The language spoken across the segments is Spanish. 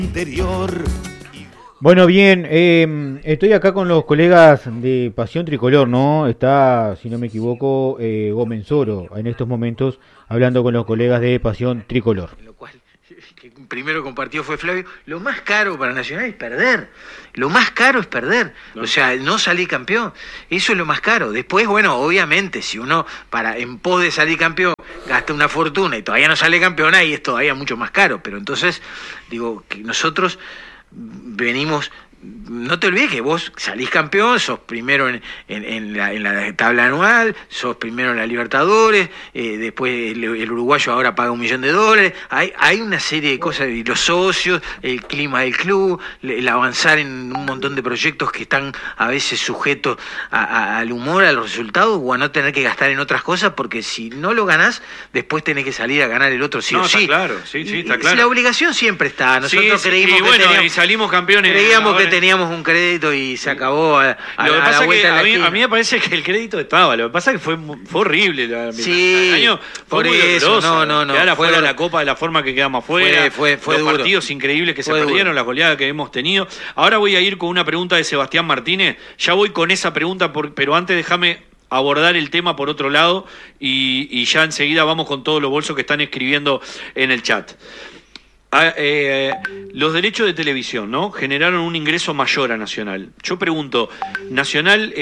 Interior. Bueno, bien, estoy acá con los colegas de Pasión Tricolor, ¿no? Está, si no me equivoco, Gómez Soro en estos momentos hablando con los colegas de Pasión Tricolor. En lo cual, que primero compartió fue Flavio. Lo más caro para Nacional es perder. Lo más caro es perder. O sea, no salir campeón. Eso es lo más caro. Después, bueno, obviamente, si uno en pos de salir campeón gasta una fortuna y todavía no sale campeón, ahí es todavía mucho más caro. Pero entonces, digo, que nosotros venimos. No te olvides que vos salís campeón, sos primero en la tabla anual, sos primero en la Libertadores, después el uruguayo ahora paga $1 millón. Hay una serie de cosas, y los socios, el clima del club, el avanzar en un montón de proyectos que están a veces sujetos al humor, a los resultados, o a no tener que gastar en otras cosas, porque si no lo ganás, después tenés que salir a ganar el otro sí o sí. Está claro, sí, está claro. La obligación siempre está. Nosotros creímos y bueno, y salimos campeones. Creíamos que teníamos un crédito y se acabó lo que pasa que a mí me parece que el crédito estaba, lo que pasa es que fue horrible el año, fue muy doloroso. No, quedar afuera de la Copa de la forma que quedamos afuera, fue los duro. Partidos increíbles que se perdieron, las goleadas que hemos tenido. Ahora voy a ir con una pregunta de Sebastián Martínez, ya voy con esa pregunta, pero antes déjame abordar el tema por otro lado y ya enseguida vamos con todos los bolsos que están escribiendo en el chat. Los derechos de televisión, ¿no? Generaron un ingreso mayor a Nacional. Yo pregunto, Nacional,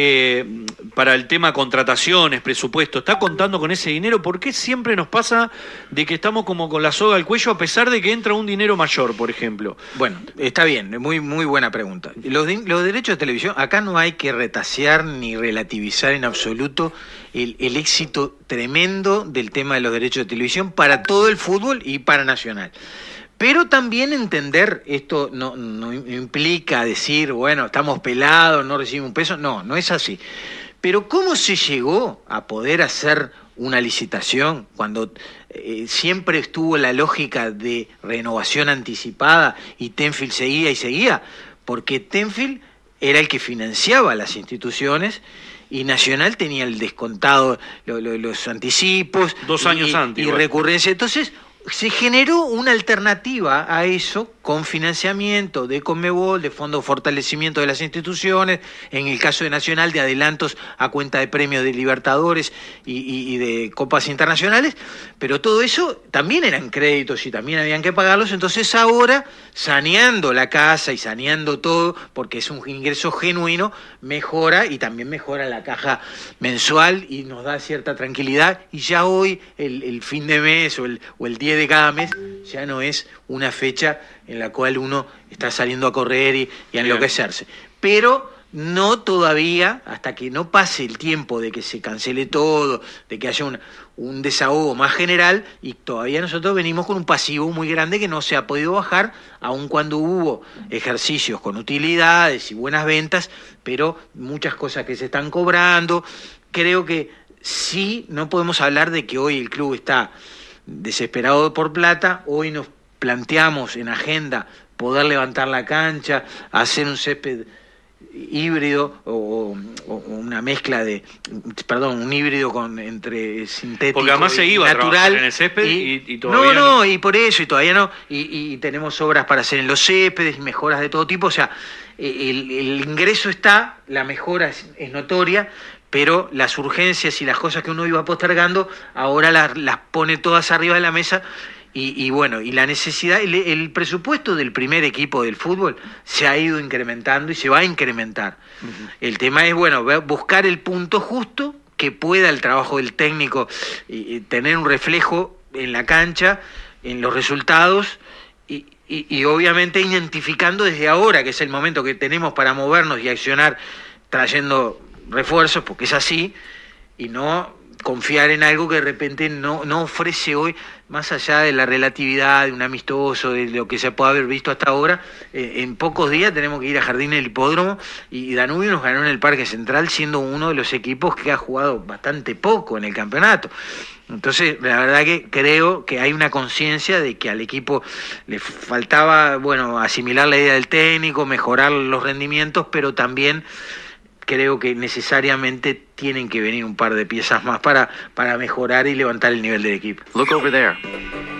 para el tema contrataciones, presupuesto, ¿está contando con ese dinero? ¿Por qué siempre nos pasa de que estamos como con la soga al cuello a pesar de que entra un dinero mayor, por ejemplo? Bueno, está bien, muy buena pregunta. Los derechos de televisión, acá no hay que retasear ni relativizar en absoluto el éxito tremendo del tema de los derechos de televisión para todo el fútbol y para Nacional. Pero también entender, esto no implica decir, bueno, estamos pelados, no recibimos un peso, no es así. Pero ¿cómo se llegó a poder hacer una licitación cuando siempre estuvo la lógica de renovación anticipada y Tenfield seguía y seguía? Porque Tenfield era el que financiaba las instituciones y Nacional tenía el descontado, los anticipos 2 años antes y recurrencia. Entonces se generó una alternativa a eso con financiamiento de Conmebol, de Fondo de Fortalecimiento de las Instituciones, en el caso de Nacional, de adelantos a cuenta de premios de Libertadores y de Copas Internacionales, pero todo eso también eran créditos y también habían que pagarlos. Entonces ahora, saneando la casa y saneando todo, porque es un ingreso genuino, mejora y también mejora la caja mensual y nos da cierta tranquilidad, y ya hoy el fin de mes o el 10 de cada mes ya no es una fecha en la cual uno está saliendo a correr y a enloquecerse. Pero no todavía, hasta que no pase el tiempo de que se cancele todo, de que haya un desahogo más general, y todavía nosotros venimos con un pasivo muy grande que no se ha podido bajar, aun cuando hubo ejercicios con utilidades y buenas ventas, pero muchas cosas que se están cobrando. Creo que sí, no podemos hablar de que hoy el club está desesperado por plata. Hoy nos planteamos en agenda poder levantar la cancha, hacer un césped híbrido o una mezcla un híbrido entre sintético porque además se iba natural a trabajar en el césped y todavía y por eso y todavía no, y tenemos obras para hacer en los céspedes y mejoras de todo tipo. O sea, el ingreso está, la mejora es notoria, pero las urgencias y las cosas que uno iba postergando ahora las pone todas arriba de la mesa. Y bueno, y la necesidad, el presupuesto del primer equipo del fútbol se ha ido incrementando y se va a incrementar. Uh-huh. El tema es, bueno, buscar el punto justo que pueda el trabajo del técnico tener un reflejo en la cancha, en los resultados, y obviamente identificando desde ahora, que es el momento que tenemos para movernos y accionar trayendo refuerzos, porque es así, y no confiar en algo que de repente no ofrece hoy, más allá de la relatividad de un amistoso, de lo que se puede haber visto hasta ahora. En pocos días tenemos que ir a Jardín del Hipódromo, y Danubio nos ganó en el Parque Central, siendo uno de los equipos que ha jugado bastante poco en el campeonato. Entonces, la verdad que creo que hay una conciencia de que al equipo le faltaba, bueno, asimilar la idea del técnico, mejorar los rendimientos, pero también creo que necesariamente tienen que venir un par de piezas más para mejorar y levantar el nivel del equipo. Look over there.